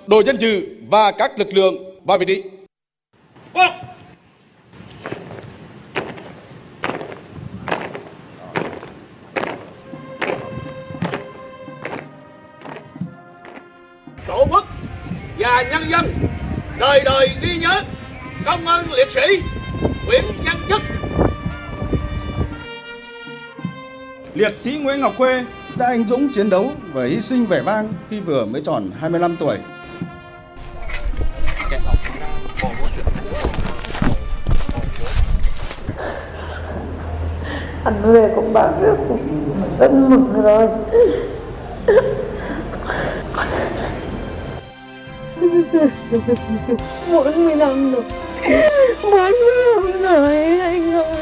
đội dân sự và các lực lượng vào vị trí. Tổ quốc và nhân dân đời đời ghi nhớ công ơn liệt sĩ Nguyễn Văn Chức. Liệt sĩ Nguyễn Ngọc Khuê đã anh dũng chiến đấu và hy sinh vẻ vang khi vừa mới tròn 25 tuổi. Anh về cũng bảo cũng rất mừng rồi. 40 năm rồi, 40 năm rồi anh ơi.